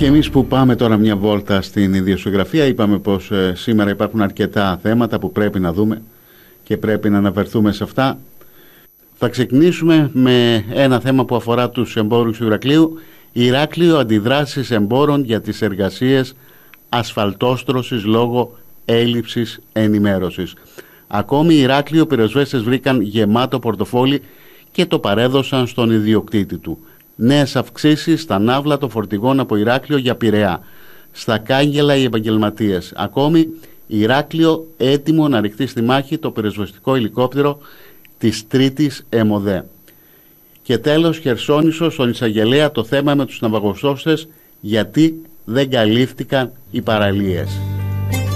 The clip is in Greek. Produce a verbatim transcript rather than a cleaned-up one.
Και εμείς που πάμε τώρα μια βόλτα στην ιδιοσιογραφία, είπαμε πως ε, σήμερα υπάρχουν αρκετά θέματα που πρέπει να δούμε και πρέπει να αναφερθούμε σε αυτά. Θα ξεκινήσουμε με ένα θέμα που αφορά τους εμπόρους του Ηρακλείου. Ηράκλειο, αντιδράσεις εμπόρων για τις εργασίες ασφαλτόστρωσης λόγω έλλειψης ενημέρωσης. Ακόμη Ηράκλειο πυροσβέστες βρήκαν γεμάτο πορτοφόλι και το παρέδωσαν στον ιδιοκτήτη του. Νέες αυξήσεις στα ναύλα των φορτηγών από Ηράκλειο για Πειραιά. Στα κάγκελα οι επαγγελματίες. Ακόμη Ηράκλειο έτοιμο να ρηχτεί στη μάχη το πυροσβεστικό ελικόπτερο της τρίτης ΕΜΟΔΕ. Και τέλος, Χερσόνησο, στον εισαγγελέα το θέμα με τους ναυαγοσώστες, γιατί δεν καλύφθηκαν οι παραλίες.